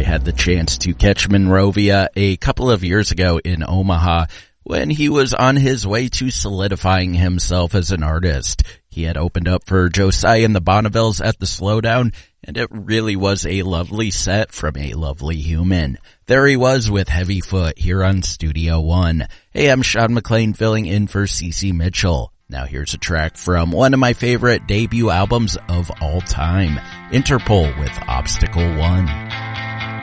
had the chance to catch Monrovia a couple of years ago in Omaha when he was on his way to solidifying himself as an artist. He had opened up for Josiah and the Bonnevilles at the Slowdown, and it really was a lovely set from a lovely human. There he was with Heavy Foot here on Studio One. Hey, I'm Sean McLean filling in for CeCe Mitchell. Now here's a track from one of my favorite debut albums of all time, Interpol with Obstacle One.